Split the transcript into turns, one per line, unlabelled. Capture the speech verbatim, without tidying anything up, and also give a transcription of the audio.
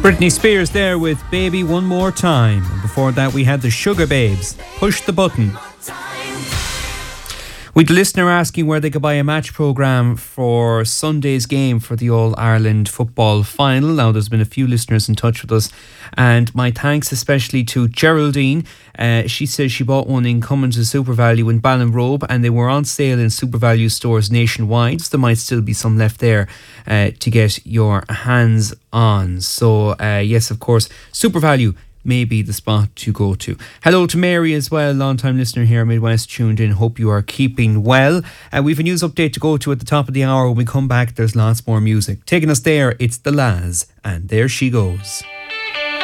Britney Spears there with Baby One More Time. And before that we had the Sugar Babes, Push the Button. With the listener asking where they could buy a match programme for Sunday's game for the All-Ireland football final. Now, there's been a few listeners in touch with us, and my thanks especially to Geraldine. Uh, she says she bought one in Cummins of Super Value in Ballinrobe, and they were on sale in Super Value stores nationwide, so there might still be some left there uh, to get your hands on. So, uh, yes, of course, Super Value may be the spot to go to. Hello to Mary as well, long time listener here, Midwest tuned in. Hope you are keeping well. Uh, we've a news update to go to at the top of the hour. When we come back, there's lots more music. Taking us there, it's The Laz, and There She Goes.